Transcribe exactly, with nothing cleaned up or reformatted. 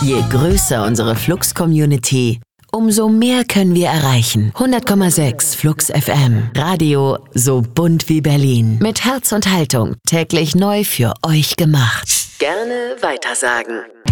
Je größer unsere Flux-Community, umso mehr können wir erreichen. hundert Komma sechs Flux F M. Radio so bunt wie Berlin. Mit Herz und Haltung. Täglich neu für euch gemacht. Gerne weitersagen.